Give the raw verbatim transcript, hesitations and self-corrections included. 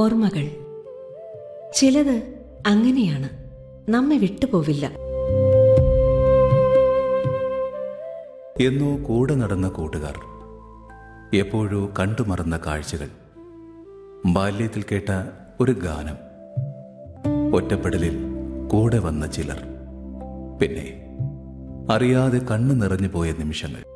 ഓർമ്മകൾ ചിലത് അങ്ങനെയാണ്, നമ്മെ വിട്ടുപോവില്ല. എന്നോ കൂടെ നടന്ന കൂട്ടുകാർ, എപ്പോഴോ കണ്ടുമറന്ന കാഴ്ചകൾ, ബാല്യത്തിൽ കേട്ട ഒരു ഗാനം, ഒറ്റപ്പെടലിൽ കൂടെ വന്ന ചിലർ, പിന്നെ അറിയാതെ കണ്ണു നിറഞ്ഞു പോയ നിമിഷങ്ങൾ.